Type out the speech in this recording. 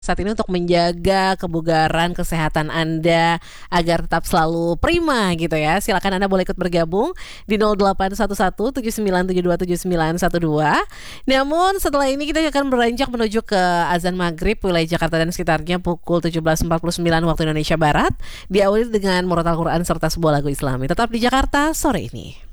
saat ini untuk menjaga kebugaran, kesehatan Anda agar tetap selalu prima gitu ya. Silakan Anda boleh ikut bergabung di 0811 79727912. Namun setelah ini kita akan beranjak menuju ke azan maghrib wilayah Jakarta dan sekitarnya pukul 17.49 waktu Indonesia Barat. Diawali dengan murotal Quran serta sebuah lagu Islami. Tetap di Jakarta sore ini.